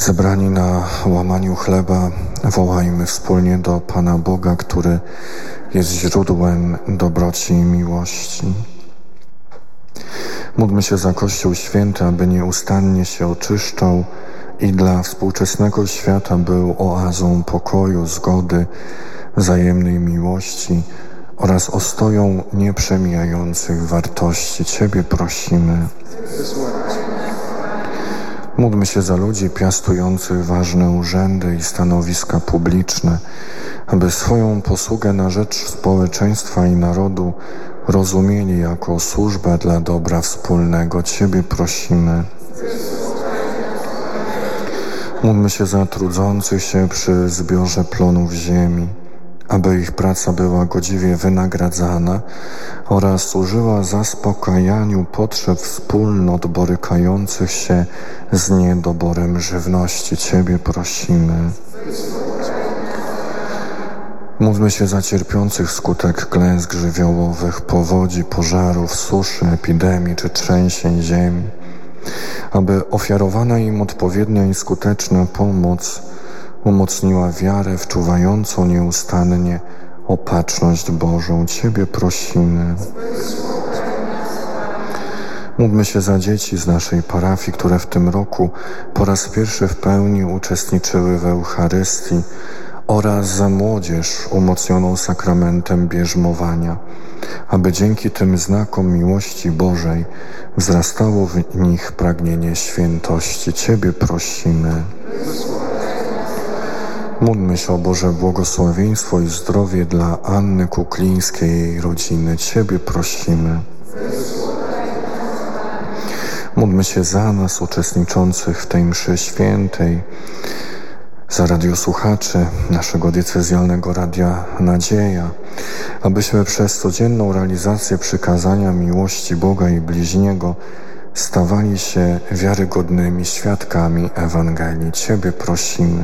Zebrani na łamaniu chleba, wołajmy wspólnie do Pana Boga, który jest źródłem dobroci i miłości. Módlmy się za Kościół Święty, aby nieustannie się oczyszczał i dla współczesnego świata był oazą pokoju, zgody, wzajemnej miłości oraz ostoją nieprzemijających wartości. Ciebie prosimy. Módlmy się za ludzi piastujących ważne urzędy i stanowiska publiczne, aby swoją posługę na rzecz społeczeństwa i narodu rozumieli jako służbę dla dobra wspólnego. Ciebie prosimy. Módlmy się za trudzących się przy zbiorze plonów ziemi, aby ich praca była godziwie wynagradzana oraz służyła zaspokajaniu potrzeb wspólnot borykających się z niedoborem żywności. Ciebie prosimy. Módlmy się za cierpiących wskutek klęsk żywiołowych, powodzi, pożarów, suszy, epidemii czy trzęsień ziemi, aby ofiarowana im odpowiednia i skuteczna pomoc umocniła wiarę wczuwającą nieustannie opatrzność Bożą. Ciebie prosimy. Módlmy się za dzieci z naszej parafii, które w tym roku po raz pierwszy w pełni uczestniczyły w Eucharystii, oraz za młodzież umocnioną sakramentem bierzmowania, aby dzięki tym znakom miłości Bożej wzrastało w nich pragnienie świętości. Ciebie prosimy. Módlmy się o Boże błogosławieństwo i zdrowie dla Anny Kuklińskiej i jej rodziny. Ciebie prosimy. Módlmy się za nas uczestniczących w tej mszy świętej, za radiosłuchaczy naszego diecezjalnego Radia Nadzieja, abyśmy przez codzienną realizację przykazania miłości Boga i bliźniego stawali się wiarygodnymi świadkami Ewangelii. Ciebie prosimy.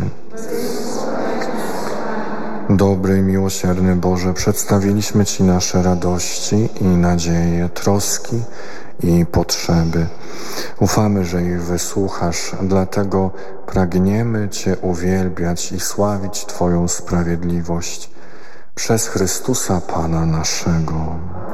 Dobry i miłosierny Boże, przedstawiliśmy Ci nasze radości i nadzieje, troski i potrzeby. Ufamy, że ich wysłuchasz, dlatego pragniemy Cię uwielbiać i sławić Twoją sprawiedliwość przez Chrystusa Pana naszego.